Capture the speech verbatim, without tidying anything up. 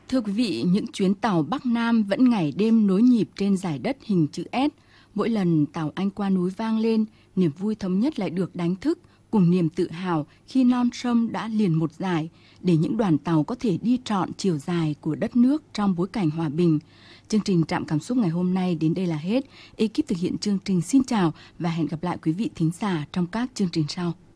Thưa quý vị, những chuyến tàu Bắc Nam vẫn ngày đêm nối nhịp trên dải đất hình chữ S. Mỗi lần tàu Anh qua núi vang lên, niềm vui thống nhất lại được đánh thức, cùng niềm tự hào khi non sông đã liền một dải, để những đoàn tàu có thể đi trọn chiều dài của đất nước trong bối cảnh hòa bình. Chương trình Trạm Cảm Xúc ngày hôm nay đến đây là hết. Ekip thực hiện chương trình xin chào và hẹn gặp lại quý vị thính giả trong các chương trình sau.